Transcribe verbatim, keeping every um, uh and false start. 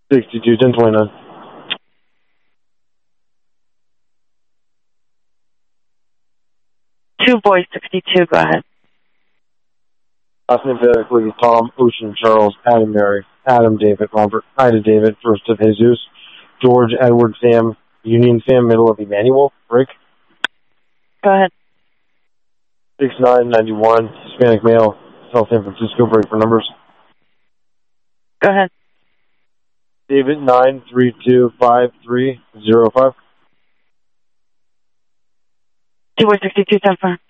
sixty-two, ten twenty-nine. Two boys, sixty-two, go ahead. Last name phonetically, Tom, Ocean, Charles, Adam, Mary, Adam, David, Robert, Ida, David, first of Jesus, George, Edward, Sam, Union, Sam, middle of Emmanuel, Rick. Go ahead. six nine ninety-one, Hispanic male, South San Francisco, break for numbers. Go ahead. David, nine three two five three zero five. Two boys, sixty-two, ten four.